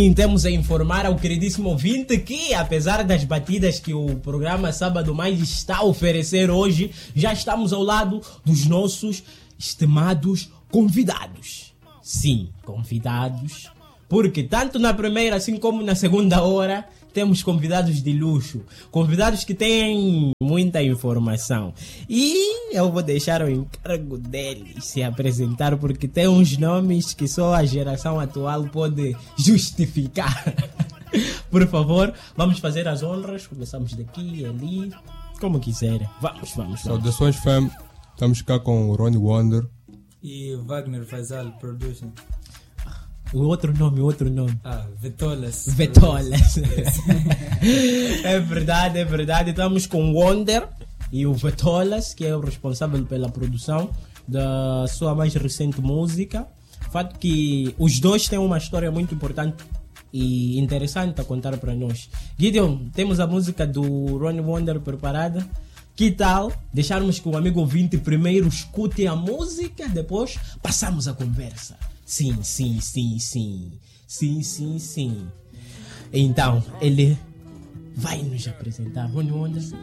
Sim, temos a informar ao queridíssimo ouvinte que, apesar das batidas que o programa Sábado Mais está a oferecer hoje, já estamos ao lado dos nossos estimados convidados. Sim, convidados. Porque tanto na primeira assim como na segunda hora temos convidados de luxo. Convidados que têm muita informação. E eu vou deixar o encargo deles se apresentar porque tem uns nomes que só a geração atual pode justificar. Por favor, vamos fazer as honras. Começamos daqui, ali, como quiser. Vamos. Saudações, fam. Estamos cá com o Ronnie Wonder. E Wagner Faisal Production. O outro nome. Vetolas. É verdade. Estamos com o Wonder e o Vetolas, que é o responsável pela produção da sua mais recente música. Fato que os dois têm uma história muito importante e interessante a contar para nós. Gideon, temos a música do Ronnie Wonder preparada. Que tal deixarmos que o amigo ouvinte primeiro escute a música, depois passamos a conversa? Sim. Então, ele vai nos apresentar. Ronnie Wonder.